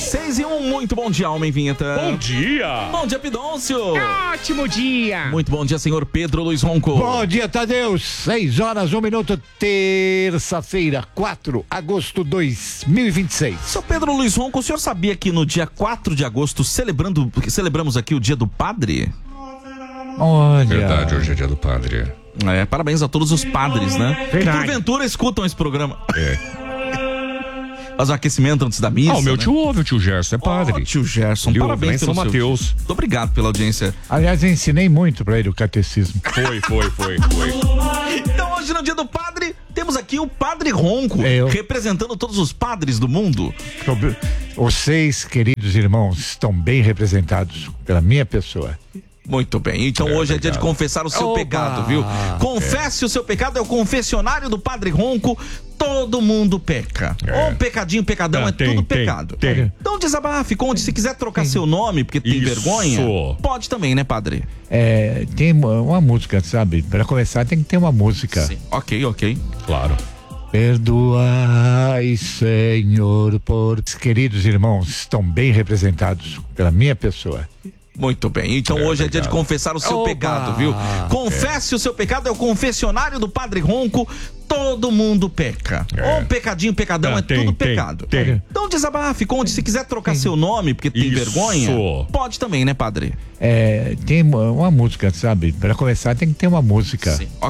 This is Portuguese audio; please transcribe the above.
6:01, muito bom dia, Homem Vinheta. Bom dia! Bom dia, Pidôncio. Ótimo dia! Muito bom dia, senhor Pedro Luiz Ronco. Bom dia, Tadeu. 6:01, terça-feira, 4 de agosto de 2026. Seu Pedro Luiz Ronco, o senhor sabia que no dia 4 de agosto celebramos aqui o Dia do Padre? Olha. Verdade, hoje é dia do padre. Parabéns a todos os padres, né? Verdade. Que porventura escutam esse programa. Faz um aquecimento antes da missa. O meu né? tio ouve, o tio Gerson é padre. Tio Gerson, Ele parabéns ouve lá em pelo São seu Mateus. tio. Muito obrigado pela audiência. Aliás, eu ensinei muito pra ele o catecismo. Foi. Então hoje no Dia do Padre, temos aqui o Padre Ronco, representando todos os padres do mundo. Vocês, queridos irmãos, estão bem representados pela minha pessoa. Muito bem, então hoje é dia de confessar o seu pecado, viu? Confesse o seu pecado, é o confessionário do Padre Ronco. Todo mundo peca. Ou pecadinho, pecadão, tudo pecado. Então desabafe, conte, se quiser trocar seu nome, porque tem vergonha, pode também, né, padre? Tem uma música, sabe? Pra começar tem que ter uma música. Sim. Ok. Claro. Perdoai, Senhor, por... Queridos irmãos, estão bem representados pela minha pessoa. Muito bem, então hoje é dia de confessar o seu pecado, viu? Confesse o seu pecado, é o confessionário do Padre Ronco. Todo mundo peca. Ou pecadinho, pecadão, tudo pecado. Então desabafe, conte, se quiser trocar seu nome, porque tem vergonha, pode também, né, padre? Tem uma música, sabe? Pra começar tem que ter uma música. Sim.